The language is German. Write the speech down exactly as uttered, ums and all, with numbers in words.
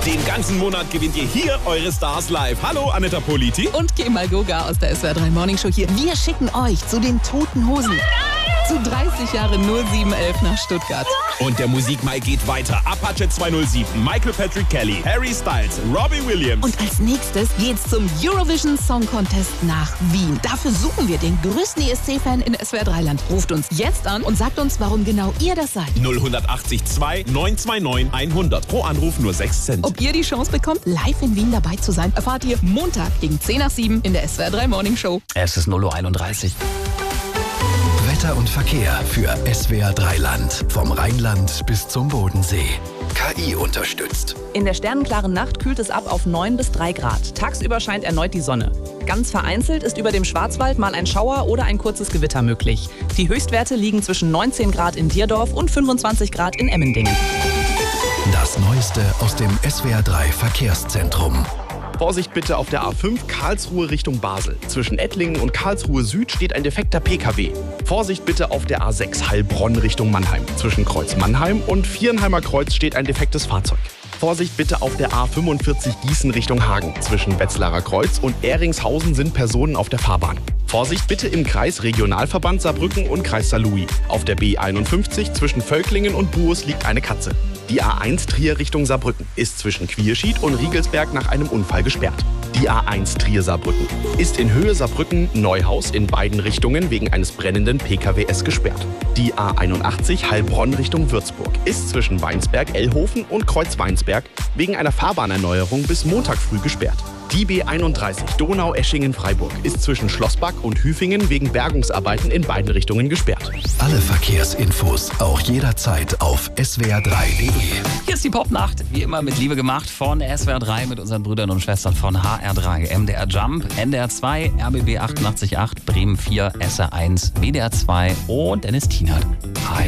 Den ganzen Monat gewinnt ihr hier eure Stars live. Hallo, Anita Politi. Und Kemal Goga aus der S W R drei Morning Show hier. Wir schicken euch zu den Toten Hosen. Zu dreißig Jahre null sieben elf nach Stuttgart. Und der Musikmai geht weiter. Apache zweihundertsieben, Michael Patrick Kelly, Harry Styles, Robbie Williams. Und als nächstes geht's zum Eurovision Song Contest nach Wien. Dafür suchen wir den größten E S C-Fan in S W R drei Land. Ruft uns jetzt an und sagt uns, warum genau ihr das seid. null acht acht zwei neun zwei neun hundert. Pro Anruf nur sechs Cent. Ob ihr die Chance bekommt, live in Wien dabei zu sein, erfahrt ihr Montag gegen zehn nach sieben in der S W R drei Morning Show. Es ist null Uhr einunddreißig. Wetter und Verkehr für S W R drei Land. Vom Rheinland bis zum Bodensee. K I unterstützt. In der sternenklaren Nacht kühlt es ab auf neun bis drei Grad. Tagsüber scheint erneut die Sonne. Ganz vereinzelt ist über dem Schwarzwald mal ein Schauer oder ein kurzes Gewitter möglich. Die Höchstwerte liegen zwischen neunzehn Grad in Dierdorf und fünfundzwanzig Grad in Emmendingen. Das Neueste aus dem S W R drei Verkehrszentrum. Vorsicht bitte auf der A fünf Karlsruhe Richtung Basel. Zwischen Ettlingen und Karlsruhe Süd steht ein defekter P K W. Vorsicht bitte auf der A sechs Heilbronn Richtung Mannheim. Zwischen Kreuz Mannheim und Vierenheimer Kreuz steht ein defektes Fahrzeug. Vorsicht bitte auf der A fünfundvierzig Gießen Richtung Hagen. Zwischen Wetzlarer Kreuz und Ehringshausen sind Personen auf der Fahrbahn. Vorsicht bitte im Kreis Regionalverband Saarbrücken und Kreis Saarlouis. Auf der B einundfünfzig zwischen Völklingen und Buus liegt eine Katze. Die A eins Trier Richtung Saarbrücken ist zwischen Quierschied und Riegelsberg nach einem Unfall gesperrt. Die A eins Trier-Saarbrücken ist in Höhe Saarbrücken-Neuhaus in beiden Richtungen wegen eines brennenden P K W S gesperrt. Die A einundachtzig Heilbronn Richtung Würzburg ist zwischen Weinsberg-Ellhofen und Kreuz-Weinsberg wegen einer Fahrbahnerneuerung bis Montag früh gesperrt. Die B einunddreißig Donau-Eschingen-Freiburg ist zwischen Schlossbach und Hüfingen wegen Bergungsarbeiten in beiden Richtungen gesperrt. Alle Verkehrsinfos auch jederzeit auf S W R drei punkt de. Hier ist die Popnacht, wie immer mit Liebe gemacht von S W R drei mit unseren Brüdern und Schwestern von H R drei, M D R Jump, N D R zwei, R B B achtundachtzig Komma acht, Bremen vier, S R eins, W D R zwei und Dennis Tienert. Hi.